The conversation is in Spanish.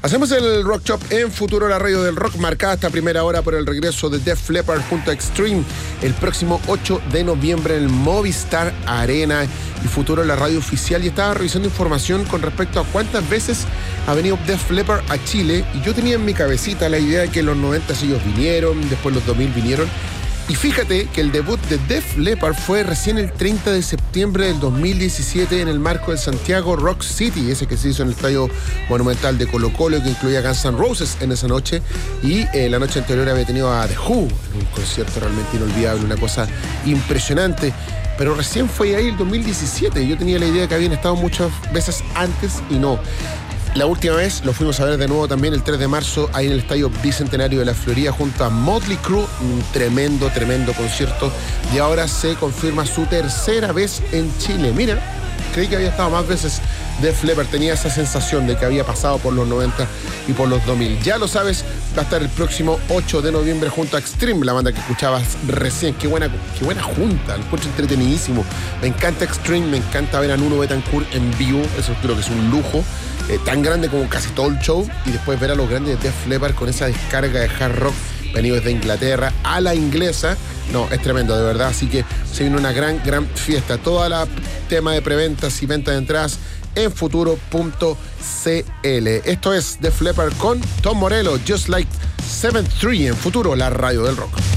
Hacemos el Rock Shop en Futuro, la radio del rock, marcada esta primera hora por el regreso de Def Leppard junto a Extreme el próximo 8 de noviembre en el Movistar Arena. Y Futuro, la radio oficial, y estaba revisando información con respecto a cuántas veces ha venido Def Leppard a Chile, y yo tenía en mi cabecita la idea de que en los 90 ellos vinieron, después los 2000 vinieron. Y fíjate que el debut de Def Leppard fue recién el 30 de septiembre del 2017 en el marco del Santiago Rock City, ese que se hizo en el Estadio Monumental de Colo-Colo, que incluía Guns N' Roses en esa noche. Y la noche anterior había tenido a The Who en un concierto realmente inolvidable, una cosa impresionante. Pero recién fue ahí el 2017. Yo tenía la idea de que habían estado muchas veces antes y no. La última vez lo fuimos a ver de nuevo también el 3 de marzo ahí en el Estadio Bicentenario de la Florida junto a Motley Crue, un tremendo concierto, y ahora se confirma su tercera vez en Chile. Mira, creí que había estado más veces Def Leppard, tenía esa sensación de que había pasado por los 90 y por los 2000. Ya lo sabes, va a estar el próximo 8 de noviembre junto a Extreme, la banda que escuchabas recién. Qué buena junta, lo encuentro entretenidísimo. Me encanta Extreme, me encanta ver a Nuno Bettencourt en vivo, eso creo que es un lujo. Tan grande como casi todo el show, y después ver a los grandes de Def Leppard con esa descarga de hard rock venido desde Inglaterra a la inglesa. No, es tremendo, de verdad. Así que se viene una gran fiesta. Todo el tema de preventas y venta de entradas en futuro.cl. Esto es Def Leppard con Tom Morello, Just Like 7-3 en Futuro, la radio del rock.